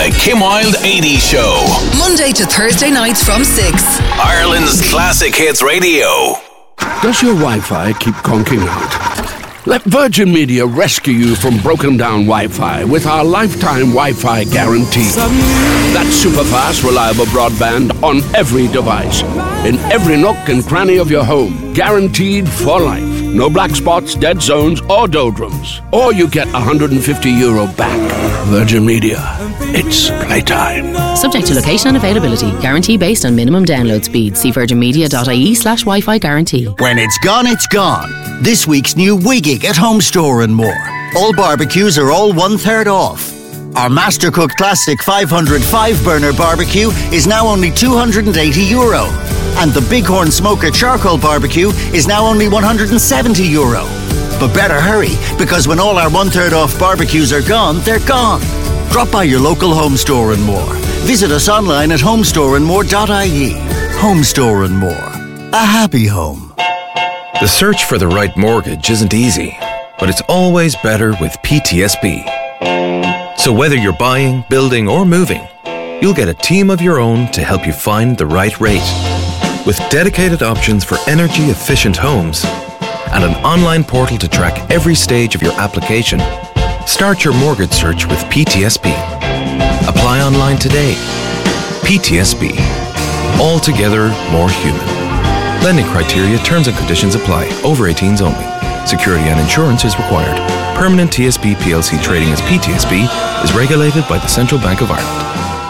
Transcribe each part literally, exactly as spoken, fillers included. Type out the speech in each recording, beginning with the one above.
A Kim Wilde eighties show. Monday to Thursday nights from six. Ireland's Classic Hits Radio. Does your Wi-Fi keep conking out? Let Virgin Media rescue you from broken down Wi-Fi with our lifetime Wi-Fi guarantee. That's super fast, reliable broadband on every device, in every nook and cranny of your home, guaranteed for life. No black spots, dead zones, or doldrums. Or you get one hundred fifty euro back. Virgin Media. It's playtime. Subject to location and availability. Guarantee based on minimum download speed. See virginmedia.ie slash Wi-Fi guarantee. When it's gone, it's gone. This week's new Wiggig at Home Store and more. All barbecues are all one third off. Our Mastercook Classic five hundred five burner barbecue is now only two hundred eighty euro. And the Bighorn Smoker Charcoal Barbecue is now only one hundred seventy euro. But better hurry, because when all our one third off barbecues are gone, they're gone. Drop by your local Home Store and More. Visit us online at homestore and more dot I E. Home Store and More. A happy home. The search for the right mortgage isn't easy, but it's always better with P T S B. So whether you're buying, building, or moving, you'll get a team of your own to help you find the right rate. With dedicated options for energy-efficient homes and an online portal to track every stage of your application, start your mortgage search with P T S B. Apply online today. P T S B. Altogether more human. Lending criteria, terms and conditions apply. Over eighteens only. Security and insurance is required. Permanent T S B P L C trading as P T S B is regulated by the Central Bank of Ireland.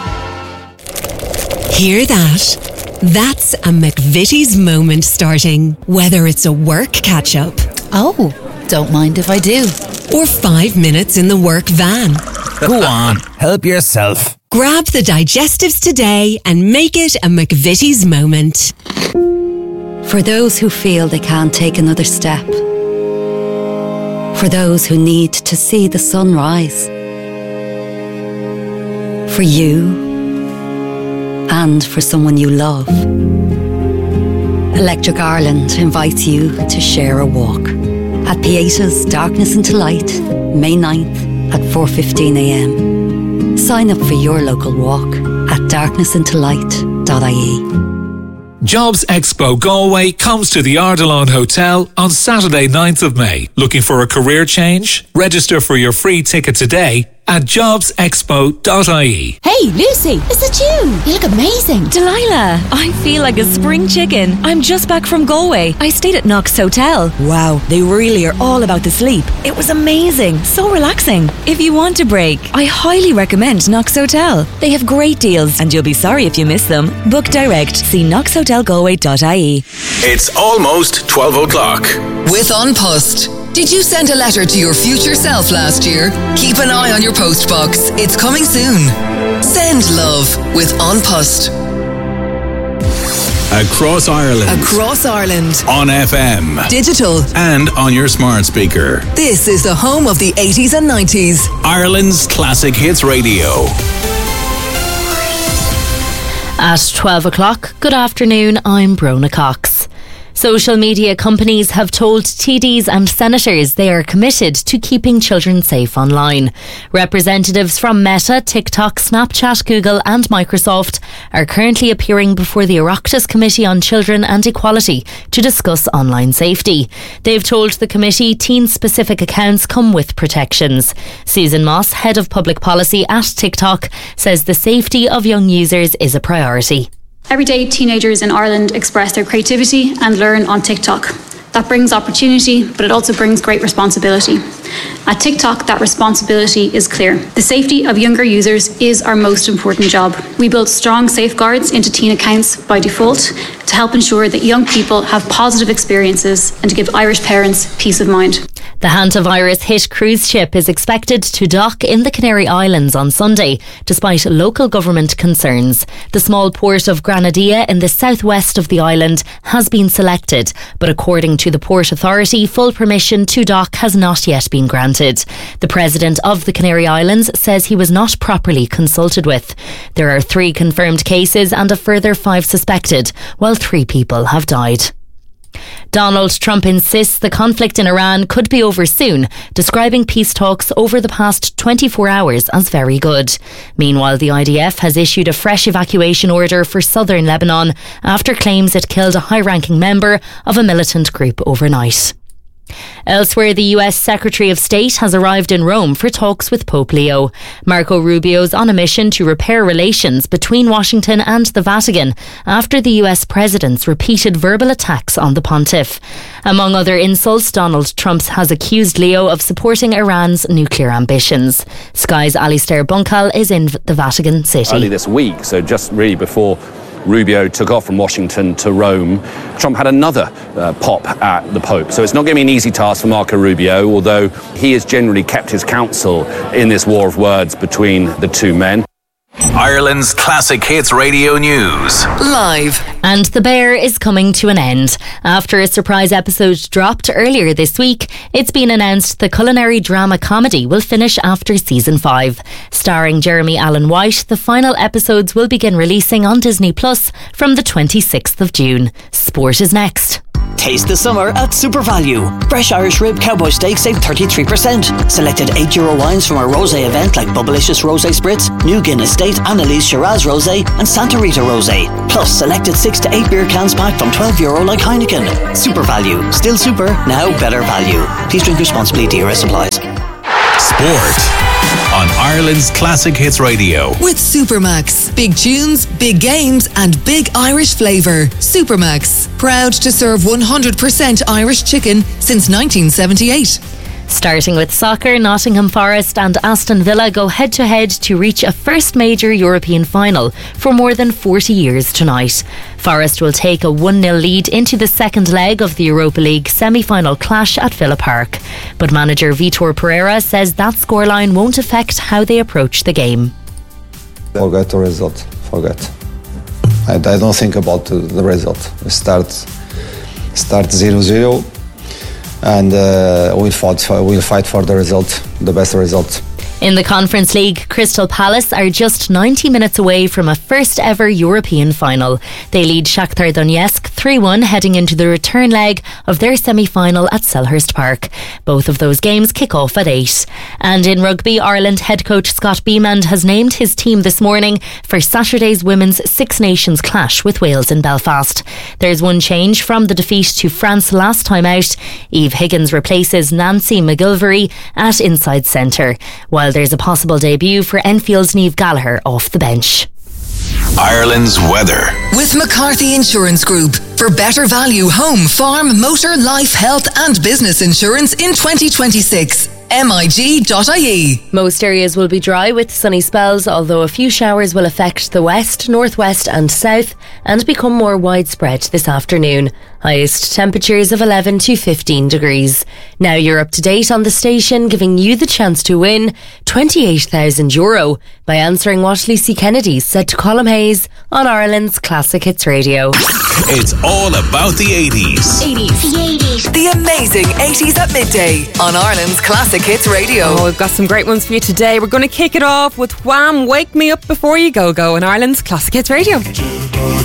Hear that? That's a McVitie's moment starting. Whether it's a work catch-up. Oh, don't mind if I do. Or five minutes in the work van. Go on, help yourself. Grab the digestives today and make it a McVitie's moment. For those who feel they can't take another step. For those who need to see the sun rise. For you. And for someone you love. Electric Ireland invites you to share a walk at Pieta's Darkness into Light, May ninth at four fifteen a m. Sign up for your local walk at darkness into light dot I E. Jobs Expo Galway comes to the Ardilaun Hotel on Saturday ninth of May. Looking for a career change? Register for your free ticket today at jobs expo dot I E. Hey, Lucy, is it you? You look amazing. Delilah, I feel like a spring chicken. I'm just back from Galway. I stayed at Knox Hotel. Wow, they really are all about the sleep. It was amazing, so relaxing. If you want a break, I highly recommend Knox Hotel. They have great deals and you'll be sorry if you miss them. Book direct. See knox hotel galway dot I E. It's almost twelve o'clock. With An Post. Did you send a letter to your future self last year? Keep an eye on your post box. It's coming soon. Send love with An Post. Across Ireland. Across Ireland. On F M. Digital. And on your smart speaker. This is the home of the eighties and nineties. Ireland's Classic Hits Radio. At twelve o'clock, good afternoon, I'm Brona Cox. Social media companies have told T Ds and senators they are committed to keeping children safe online. Representatives from Meta, TikTok, Snapchat, Google and Microsoft are currently appearing before the Oireachtas Committee on Children and Equality to discuss online safety. They've told the committee teen-specific accounts come with protections. Susan Moss, Head of Public Policy at TikTok, says the safety of young users is a priority. Every day, teenagers in Ireland express their creativity and learn on TikTok. That brings opportunity, but it also brings great responsibility. At TikTok, that responsibility is clear. The safety of younger users is our most important job. We build strong safeguards into teen accounts by default to help ensure that young people have positive experiences and to give Irish parents peace of mind. The hantavirus hit cruise ship is expected to dock in the Canary Islands on Sunday, despite local government concerns. The small port of Granadilla in the southwest of the island has been selected, but according to the Port Authority, full permission to dock has not yet been granted. The President of the Canary Islands says he was not properly consulted with. There are three confirmed cases and a further five suspected, while three people have died. Donald Trump insists the conflict in Iran could be over soon, describing peace talks over the past twenty-four hours as very good. Meanwhile, the I D F has issued a fresh evacuation order for southern Lebanon after claims it killed a high-ranking member of a militant group overnight. Elsewhere, the U S Secretary of State has arrived in Rome for talks with Pope Leo. Marco Rubio's on a mission to repair relations between Washington and the Vatican after the U S President's repeated verbal attacks on the pontiff. Among other insults, Donald Trump has accused Leo of supporting Iran's nuclear ambitions. Sky's Alistair Bunkal is in the Vatican City. Early this week, so just really before Rubio took off from Washington to Rome, Trump had another uh, pop at the Pope. So it's not going to be an easy task for Marco Rubio, although he has generally kept his counsel in this war of words between the two men. Ireland's Classic Hits Radio News. Live. And The Bear is coming to an end. After a surprise episode dropped earlier this week, it's been announced the culinary drama comedy will finish after season five. Starring Jeremy Allen White, the final episodes will begin releasing on Disney Plus from the twenty-sixth of June. Sport is next. Taste the summer at SuperValu. Fresh Irish rib cowboy steak save thirty-three percent. Selected eight euro wines from our rosé event like Bubblicious Rosé Spritz, New Guinness State, Annalise Shiraz Rosé and Santa Rita Rosé. Plus selected six to eight beer cans pack from twelve euro like Heineken. SuperValu. Still super, now better value. Please drink responsibly. D R S applies. Sport on Ireland's Classic Hits Radio. With Supermax. Big tunes, big games and big Irish flavour. Supermax. Proud to serve one hundred percent Irish chicken since nineteen seventy-eight. Starting with soccer, Nottingham Forest and Aston Villa go head-to-head to reach a first major European final for more than forty years tonight. Forest will take a one nil lead into the second leg of the Europa League semi-final clash at Villa Park. But manager Vitor Pereira says that scoreline won't affect how they approach the game. Forget the result. Forget. I, I don't think about the, the result. Start start zero zero. And uh, we'll, fight for, we'll fight for the result, the best result. In the Conference League, Crystal Palace are just ninety minutes away from a first ever European final. They lead Shakhtar Donetsk three one heading into the return leg of their semi-final at Selhurst Park. Both of those games kick off at eight. And in rugby, Ireland head coach Scott Beamand has named his team this morning for Saturday's Women's Six Nations clash with Wales in Belfast. There's one change from the defeat to France last time out. Eve Higgins replaces Nancy McGilvery at inside centre, while there's a possible debut for Enfield's Niamh Gallagher off the bench. Ireland's weather. With McCarthy Insurance Group. For better value home, farm, motor, life, health and business insurance in twenty twenty-six. M I G dot I E. Most areas will be dry with sunny spells, although a few showers will affect the west, northwest and south and become more widespread this afternoon. Highest temperatures of eleven to fifteen degrees. Now you're up to date on the station, giving you the chance to win twenty-eight thousand euro by answering what Lucy Kennedy said to Colm Hayes on Ireland's Classic Hits Radio. It's all about the eighties. eighties. The eighties. The amazing eighties at midday on Ireland's Classic Hits Radio. Oh, we've got some great ones for you today. We're going to kick it off with Wham! Wake Me Up Before You Go Go on Ireland's Classic Hits Radio.